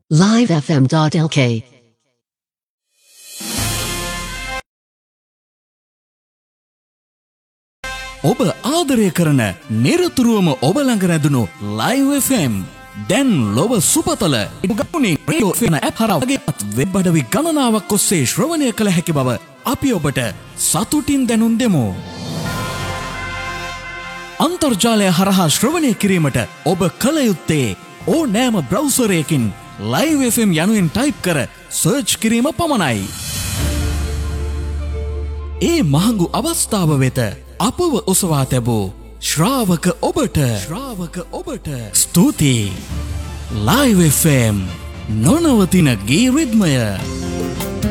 livefm.lk ඔබ ආදරය කරන නිරතුරුවම ඔබ ළඟ රැඳුණු Live FM දැන් ලොව සුපතල ගුණේ රේඩියෝ ෆෙන ඇප් හරහා වෙබ් අඩවි ගණනාවක් ඔස්සේ ශ්‍රවණය කළ හැකි බව අපි ඔබට සතුටින් දැනුම් දෙමු. අන්තර්ජාලය හරහා ශ්‍රවණය කිරීමට ඔබ කළ යුත්තේ ඕනෑම බ්‍රවුසරයකින් Live FM යනුවෙන් ටයිප් කර සර්ච් කිරීම පමණයි. ඒ මහඟු අවස්ථාව වෙත අපව ඔසවා තැබූ ශ්‍රාවක ඔබට ස්තුතියි. Live FM නොනවතින ගී රිද්මය.